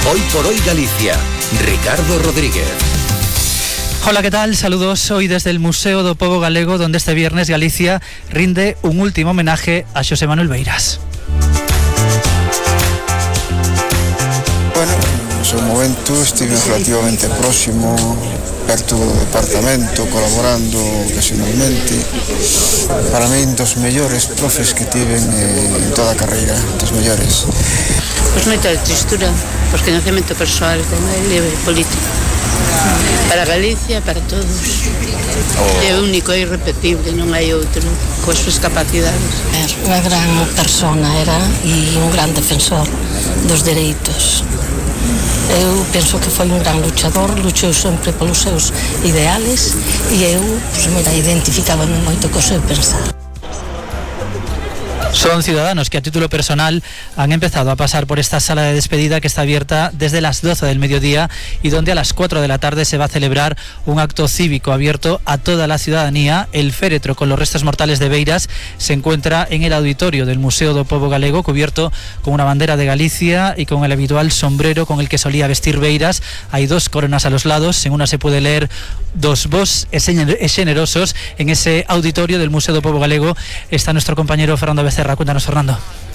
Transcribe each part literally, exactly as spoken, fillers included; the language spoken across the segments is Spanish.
Hoy por hoy Galicia, Ricardo Rodríguez. Hola, ¿qué tal? Saludos hoy desde el Museo do Pobo Galego, donde este viernes Galicia rinde un último homenaje a Xosé Manuel Beiras. Bueno, no seu momento estive relativamente próximo, perto do departamento, colaborando ocasionalmente. Para mí, dos mellores profes que tiven en toda a carreira, dos mellores. Pois moita tristura, pois coñecemento persoal con ele e político. Para Galicia, para todos. Oh. É único e irrepetible, non hai outro coas súas capacidades. Unha gran persona era e un gran defensor dos dereitos. Eu penso que foi un gran luchador, luchou sempre polos seus ideales e eu, pois, mira, identificábame moito co seu pensar. Son ciudadanos que a título personal han empezado a pasar por esta sala de despedida que está abierta desde las doce del mediodía y donde a las cuatro de la tarde se va a celebrar un acto cívico abierto a toda la ciudadanía. El féretro con los restos mortales de Beiras se encuentra en el auditorio del Museo do Pobo Galego, cubierto con una bandera de Galicia y con el habitual sombrero con el que solía vestir Beiras. Hay dos coronas a los lados, en una se puede leer "Dos vos e generosos". En ese auditorio del Museo do Pobo Galego está nuestro compañero Fernando Becerra. Cuéntanos, Fernando.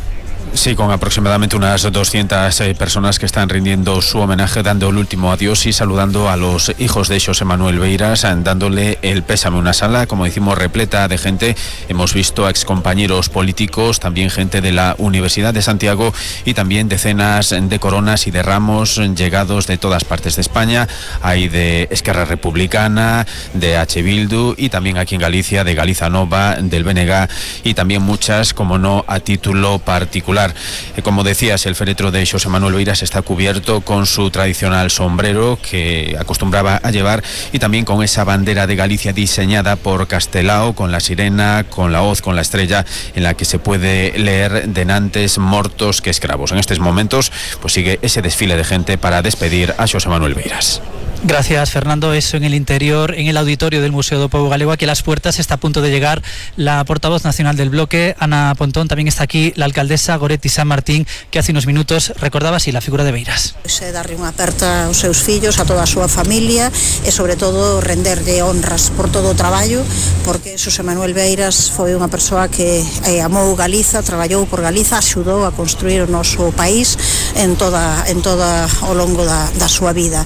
Sí, con aproximadamente unas doscientas eh, personas que están rindiendo su homenaje, dando el último adiós y saludando a los hijos de Xosé Manuel Beiras, dándole el pésame. Una sala, como decimos, repleta de gente. Hemos visto a excompañeros políticos, también gente de la Universidad de Santiago y también decenas de coronas y de ramos llegados de todas partes de España. Hay de Esquerra Republicana, de H. Bildu y también aquí en Galicia de Galiza Nova, del B N G y también muchas, como no, a título particular. Como decías, el féretro de Xosé Manuel Beiras está cubierto con su tradicional sombrero que acostumbraba a llevar y también con esa bandera de Galicia diseñada por Castelao, con la sirena, con la hoz, con la estrella, en la que se puede leer "denantes mortos que escravos". En estos momentos pues sigue ese desfile de gente para despedir a Xosé Manuel Beiras. Gracias, Fernando. Eso en el interior, en el auditorio del Museo do Pobo Galego. Aquí a las puertas está a punto de llegar la portavoz nacional del bloque, Ana Pontón. También está aquí la alcaldesa Goretti San Martín, que hace unos minutos recordaba así la figura de Beiras. Se darle unha aperta aos seus fillos, a toda a súa familia e sobre todo renderlle honras por todo o traballo, porque Xosé Manuel Beiras foi unha persoa que eh, amou Galiza, traballou por Galiza, axudou a construir o noso país en toda, en toda o longo da, da súa vida.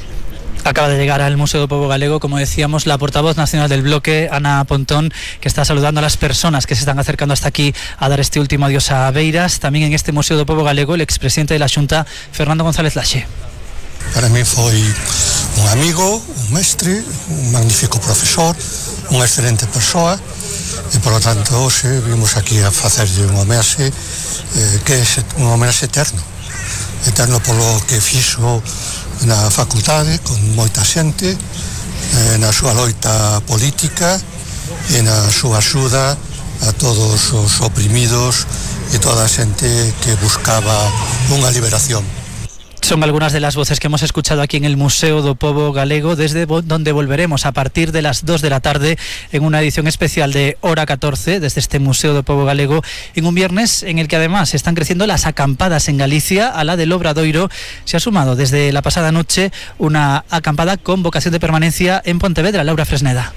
Acaba de llegar al Museo do Pobo Galego, como decíamos, la portavoz nacional del bloque, Ana Pontón, que está saludando a las personas que se están acercando hasta aquí a dar este último adiós a Beiras. También en este Museo do Pobo Galego, el expresidente de la Xunta, Fernando González Laxe. Para mí foi un amigo, un mestre, un magnífico profesor, unha excelente persoa e, por lo tanto, hoxe vimos aquí a facerlle un homenaxe eh, que é un homenaxe eterno, eterno polo que fixo na facultade con moita xente, eh, na súa loita política e na súa axuda a todos os oprimidos e toda a xente que buscaba unha liberación. Son algunas de las voces que hemos escuchado aquí en el Museo do Pobo Galego, desde donde volveremos a partir de las dos de la tarde en una edición especial de Hora catorce desde este Museo do Pobo Galego, en un viernes en el que además están creciendo las acampadas en Galicia. A la del Obradoiro se ha sumado desde la pasada noche una acampada con vocación de permanencia en Pontevedra. Laura Fresneda.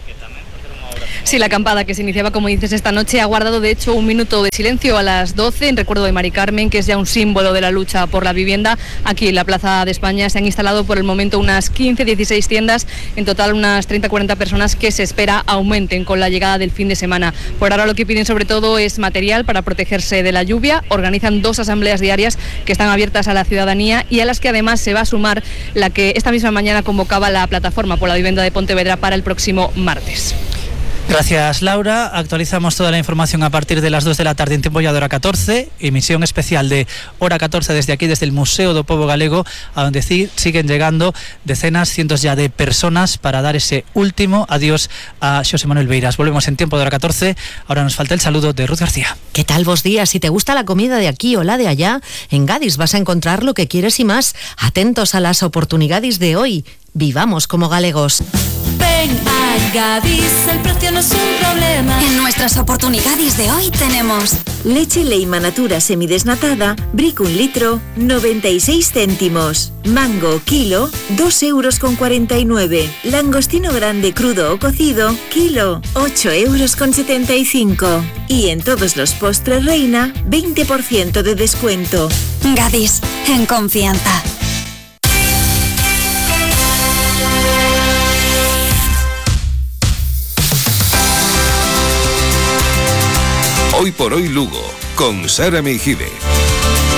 Sí, la acampada que se iniciaba, como dices, esta noche ha guardado de hecho un minuto de silencio a las doce en recuerdo de Mari Carmen, que es ya un símbolo de la lucha por la vivienda. Aquí en la Plaza de España se han instalado por el momento unas quince, dieciséis tiendas, en total unas treinta, cuarenta personas que se espera aumenten con la llegada del fin de semana. Por ahora lo que piden sobre todo es material para protegerse de la lluvia. Organizan dos asambleas diarias que están abiertas a la ciudadanía y a las que además se va a sumar la que esta misma mañana convocaba la Plataforma por la Vivienda de Pontevedra para el próximo martes. Gracias, Laura. Actualizamos toda la información a partir de las dos de la tarde en tiempo ya de Hora catorce, emisión especial de Hora catorce desde aquí, desde el Museo do Pobo Galego, a donde sí, siguen llegando decenas, cientos ya de personas para dar ese último adiós a Xosé Manuel Beiras. Volvemos en tiempo de Hora catorce. Ahora nos falta el saludo de Ruth García. ¿Qué tal, vos días? Si te gusta la comida de aquí o la de allá, en Gadis vas a encontrar lo que quieres y más. Atentos a las oportunidades de hoy. Vivamos como galegos. Ven a Gadis, el precio no es un problema. En nuestras oportunidades de hoy tenemos leche Leima Natura semidesnatada, brick un litro, noventa y seis céntimos. Mango kilo, dos euros con cuarenta y nueve. Langostino grande crudo o cocido, kilo, ocho euros con setenta y cinco. Y en todos los postres Reina, veinte por ciento de descuento. Gadis, en confianza. Hoy por hoy Lugo, con Sara Meijide.